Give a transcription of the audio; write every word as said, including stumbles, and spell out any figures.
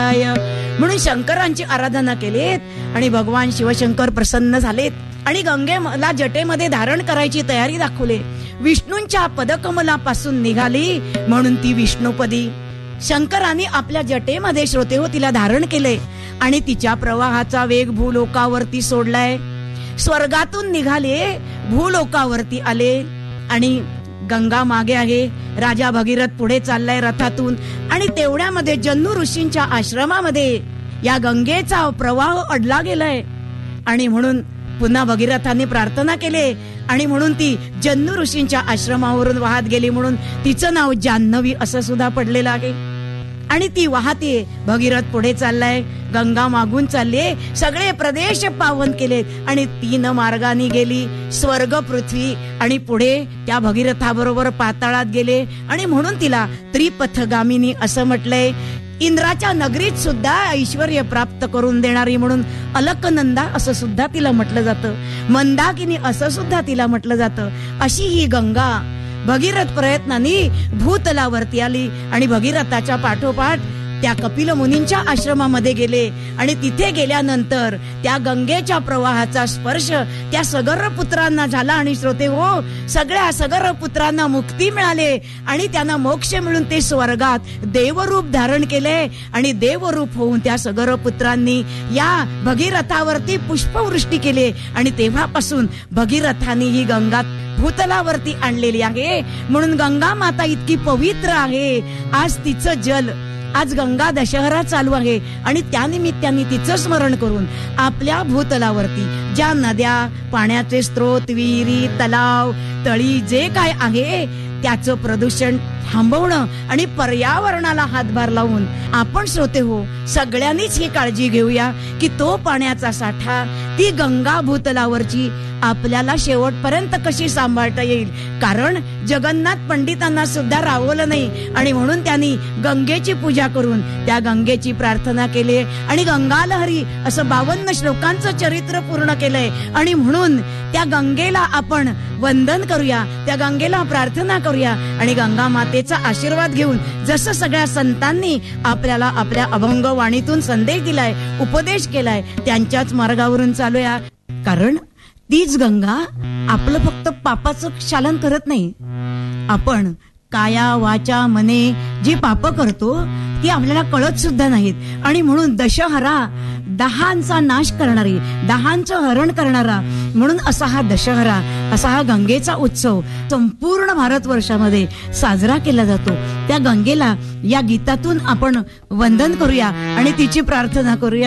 मंगलाय म्हणून शंकरांची आराधना केलीत आणि भगवान शिवशंकर प्रसन्न झालेत आणि गंगेला जटेमध्ये धारण करायची तयारी दाखवली. विष्णूंच्या पदकमलापासून निघाली म्हणून ती विष्णुपदी. शंकरांनी आपल्या जटेमध्ये श्रोते हो तिला धारण केले आणि तिच्या प्रवाहाचा वेग भूलोकावरती सोडलाय. स्वर्गातून निघाले, भूलोकावरती आले आणि गंगा मागे आहे. राजा भगीरथ पुढे चाललाय रथातून आणि तेवढ्यामध्ये जन्नू ऋषींच्या आश्रमामध्ये या गंगेचा प्रवाह अडला गेलाय आणि म्हणून पुन्हा भगीरथाने प्रार्थना केली आणि म्हणून ती जन्नू ऋषींच्या आश्रमावरून वाहत गेली. म्हणून तिचं नाव जान्हवी असं सुद्धा पडलेलं आहे आणि ती वाहते. भगीरथ पुढे चाललाय, गंगा मागून चालले, सगळे प्रदेश पावन केलेत आणि तीन मार्गाने गेली. स्वर्ग, पृथ्वी आणि पुढे त्या भगीरथाबरोबर पाताळात गेले आणि म्हणून तिला त्रिपथगामिनी असं म्हटलंय. इंद्राच्या नगरीत सुद्धा ऐश्वर्य प्राप्त करून देणारी म्हणून अलकनंदा असं सुद्धा तिला म्हटलं जातं. मंदाकिनी असं सुद्धा तिला म्हटलं जातं. अशी ही गंगा भगीरथ प्रयत्नाने भूतलावरती आली आणि भगीरथाच्या पाठोपाठ त्या कपिल मुनींच्या आश्रमामध्ये गेले आणि तिथे गेल्यानंतर त्या गंगेच्या प्रवाहाचा स्पर्श त्या सगर पुत्रांना झाला आणि श्रोते हो सगळ्या सगर पुत्रांना मुक्ती मिळाले आणि त्यांना मोक्ष मिळून ते स्वर्गात देवरूप धारण केले आणि देवरूप होऊन त्या सगर पुत्रांनी या भगीरथावरती पुष्पवृष्टी केली आणि तेव्हापासून भगीरथाने ही गंगा भूतलावरती आणलेली आहे. म्हणून गंगा माता इतकी पवित्र आहे. आज तिचं जल, आज गंगा दशहरा चालू आहे आणि त्यानिमित्ताने तिचं स्मरण करून आपल्या भूतलावरती ज्या नद्या, पाण्याचे स्रोत, विहिरी, तलाव, तळी जे काय आहे त्याचं प्रदूषण थांबवणं आणि पर्यावरणाला हातभार लावून आपण श्रोते हो सगळ्यांनीच ही काळजी घेऊया की तो पाण्याचा साठा, ती गंगा भूतलावरची आपल्याला शेवटपर्यंत कशी सांभाळता येईल. कारण जगन्नाथ पंडितांना सुद्धा रावलं नाही आणि म्हणून त्यांनी गंगेची पूजा करून त्या गंगेची प्रार्थना केली आणि गंगालहरी असं बावन्न श्लोकांचं चरित्र पूर्ण केलंय आणि म्हणून त्या गंगेला आपण वंदन करूया, त्या गंगेला प्रार्थना करूया आणि गंगा मातेचा आशीर्वाद घेऊन जसं सगळ्या संतांनी आपल्याला आपल्या अभंग वाणीतून संदेश दिलाय, उपदेश केलाय, त्यांच्याच मार्गावरून चालूया. कारण तीच गंगा आपलं फक्त पापाचं क्षालन करत नाही. आपण काया वाचा मने जी पाप करतो ती आपल्याला कळत सुद्धा नाहीत आणि म्हणून दशहरा दहांचा नाश करणारी, दहांचं हरण करणारा म्हणून असा हा दशहरा, असा हा गंगेचा उत्सव संपूर्ण भारतवर्षामध्ये साजरा केला जातो. त्या गंगेला या गीतातून आपण वंदन करूया आणि तिची प्रार्थना करूया.